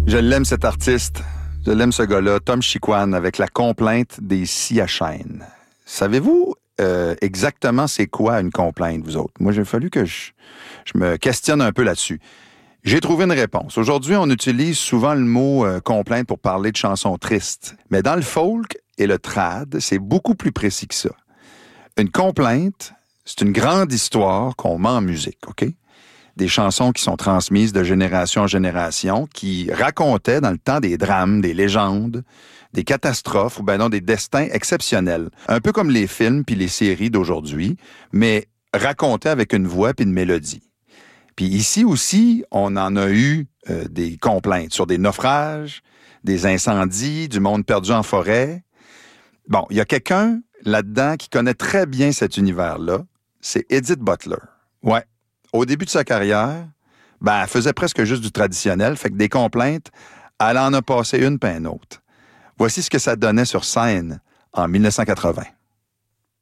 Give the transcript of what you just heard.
Je l'aime, cet artiste. Je l'aime, ce gars-là, Tom Chiquan, avec la complainte des scies à chaîne. Savez-vous exactement c'est quoi une complainte, vous autres? Moi, il a fallu que je me questionne un peu là-dessus. J'ai trouvé une réponse. Aujourd'hui, on utilise souvent le mot complainte pour parler de chansons tristes. Mais dans le folk et le trad, c'est beaucoup plus précis que ça. Une complainte, c'est une grande histoire qu'on met en musique, OK? Des chansons qui sont transmises de génération en génération, qui racontaient dans le temps des drames, des légendes, des catastrophes ou ben non, des destins exceptionnels. Un peu comme les films puis les séries d'aujourd'hui, mais racontés avec une voix puis une mélodie. Puis ici aussi, on en a eu des complaintes sur des naufrages, des incendies, du monde perdu en forêt. Bon, il y a quelqu'un là-dedans qui connaît très bien cet univers-là, c'est Edith Butler. Ouais. Au début de sa carrière, ben, elle faisait presque juste du traditionnel, fait que des complaintes, elle en a passé une puis une autre. Voici ce que ça donnait sur scène en 1980.